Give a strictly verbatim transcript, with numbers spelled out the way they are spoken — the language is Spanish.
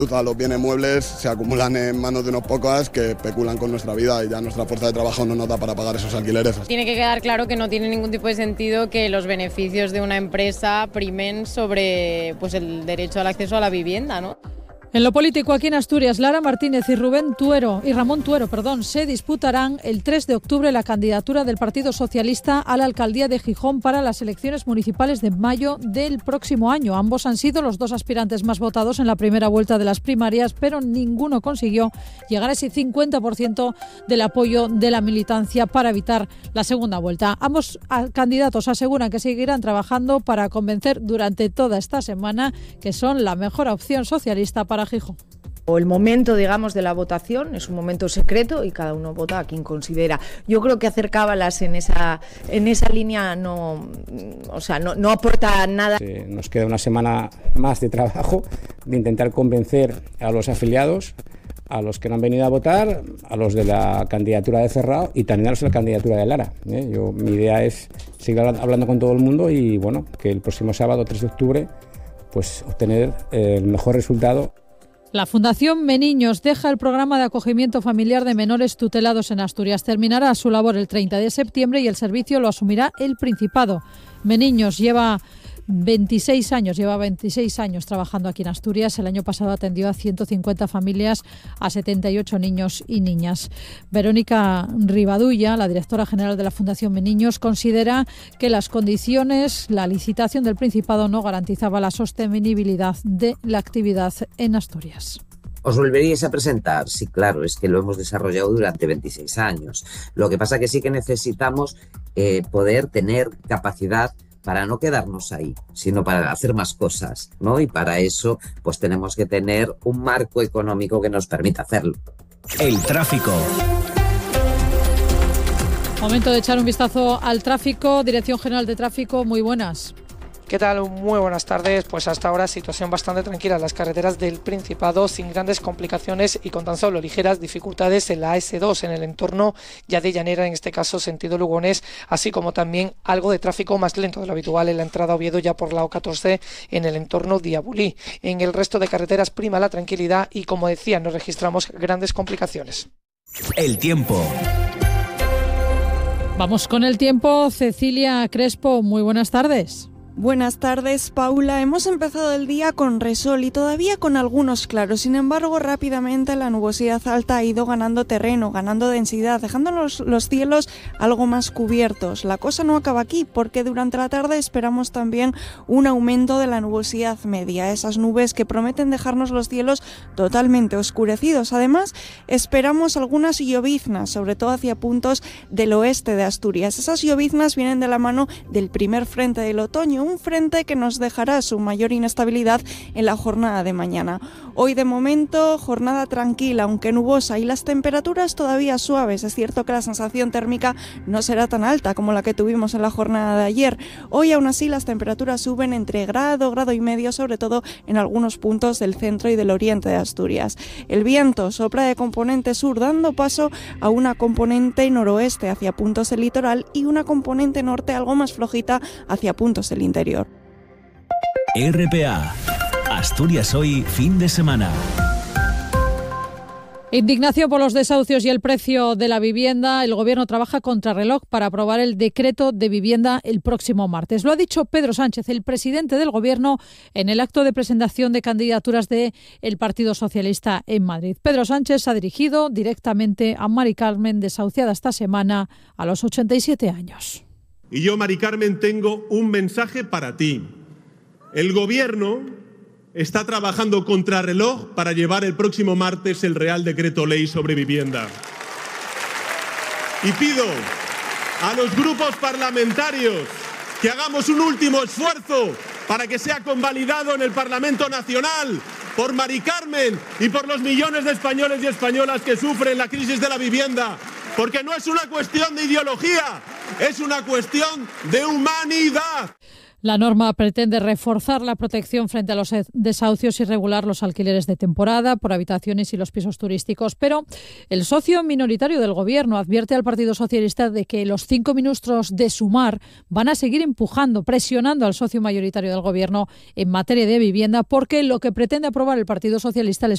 Los bienes muebles se acumulan en manos de unos pocos que especulan con nuestra vida y ya nuestra fuerza de trabajo no nos da para pagar esos alquileres. Tiene que quedar claro que no tiene ningún tipo de sentido que los beneficios de una empresa primen sobre pues, el derecho al acceso a la vivienda, ¿no? En lo político aquí en Asturias, Lara Martínez y Rubén Tuero y Ramón Tuero, perdón, se disputarán el tres de octubre la candidatura del Partido Socialista a la alcaldía de Gijón para las elecciones municipales de mayo del próximo año. Ambos han sido los dos aspirantes más votados en la primera vuelta de las primarias, pero ninguno consiguió llegar a ese cincuenta por ciento del apoyo de la militancia para evitar la segunda vuelta. Ambos candidatos aseguran que seguirán trabajando para convencer durante toda esta semana que son la mejor opción socialista para Gijón. El momento, digamos, de la votación es un momento secreto y cada uno vota a quien considera. Yo creo que hacer cábalas en esa en esa línea no, o sea, no, no aporta nada. Eh, nos queda una semana más de trabajo de intentar convencer a los afiliados, a los que no han venido a votar, a los de la candidatura de Ferrao y también a los de la candidatura de Lara. ¿eh? Yo, mi idea es seguir hablando con todo el mundo y bueno, que el próximo sábado, tres de octubre, pues obtener eh, el mejor resultado. La Fundación Meniños deja el programa de acogimiento familiar de menores tutelados en Asturias. Terminará su labor el treinta de septiembre y el servicio lo asumirá el Principado. Meniños lleva veintiséis años, lleva veintiséis años trabajando aquí en Asturias. El año pasado atendió a ciento cincuenta familias, a setenta y ocho niños y niñas. Verónica Rivadulla, la directora general de la Fundación Meniños, considera que las condiciones, la licitación del Principado no garantizaba la sostenibilidad de la actividad en Asturias. ¿Os volveríais a presentar? Sí, claro, es que lo hemos desarrollado durante veintiséis años. Lo que pasa que sí que necesitamos eh, poder tener capacidad para no quedarnos ahí, sino para hacer más cosas, ¿no? Y para eso, pues tenemos que tener un marco económico que nos permita hacerlo. El tráfico. Momento de echar un vistazo al tráfico. Dirección General de Tráfico, muy buenas. ¿Qué tal? Muy buenas tardes. Pues hasta ahora situación bastante tranquila en las carreteras del Principado, sin grandes complicaciones y con tan solo ligeras dificultades en la A S dos, en el entorno ya de Llanera, en este caso sentido Lugones, así como también algo de tráfico más lento de lo habitual en la entrada a Oviedo ya por la O catorce en el entorno de Abulí. En el resto de carreteras prima la tranquilidad y, como decía, no registramos grandes complicaciones. El tiempo. Vamos con el tiempo. Cecilia Crespo, muy buenas tardes. Buenas tardes, Paula. Hemos empezado el día con resol y todavía con algunos claros. Sin embargo, rápidamente la nubosidad alta ha ido ganando terreno, ganando densidad, dejando los, los cielos algo más cubiertos. La cosa no acaba aquí, porque durante la tarde esperamos también un aumento de la nubosidad media, esas nubes que prometen dejarnos los cielos totalmente oscurecidos. Además, esperamos algunas lloviznas, sobre todo hacia puntos del oeste de Asturias. Esas lloviznas vienen de la mano del primer frente del otoño, un frente que nos dejará su mayor inestabilidad en la jornada de mañana. Hoy de momento jornada tranquila, aunque nubosa, y las temperaturas todavía suaves. Es cierto que la sensación térmica no será tan alta como la que tuvimos en la jornada de ayer. Hoy aún así las temperaturas suben entre grado, grado y medio, sobre todo en algunos puntos del centro y del oriente de Asturias. El viento sopla de componente sur, dando paso a una componente noroeste hacia puntos del litoral y una componente norte algo más flojita hacia puntos del interior. R P A, Asturias hoy, fin de semana. Indignación por los desahucios y el precio de la vivienda. El Gobierno trabaja contrarreloj para aprobar el decreto de vivienda el próximo martes. Lo ha dicho Pedro Sánchez, el presidente del Gobierno, en el acto de presentación de candidaturas del Partido Socialista en Madrid. Pedro Sánchez ha dirigido directamente a Mari Carmen, desahuciada esta semana a los ochenta y siete años. Y yo, Mari Carmen, tengo un mensaje para ti. El Gobierno está trabajando contrarreloj para llevar el próximo martes el Real Decreto Ley sobre vivienda. Y pido a los grupos parlamentarios que hagamos un último esfuerzo para que sea convalidado en el Parlamento Nacional por Mari Carmen y por los millones de españoles y españolas que sufren la crisis de la vivienda. Porque no es una cuestión de ideología, es una cuestión de humanidad. La norma pretende reforzar la protección frente a los desahucios y regular los alquileres de temporada por habitaciones y los pisos turísticos. Pero el socio minoritario del Gobierno advierte al Partido Socialista de que los cinco ministros de Sumar van a seguir empujando, presionando al socio mayoritario del Gobierno en materia de vivienda, porque lo que pretende aprobar el Partido Socialista les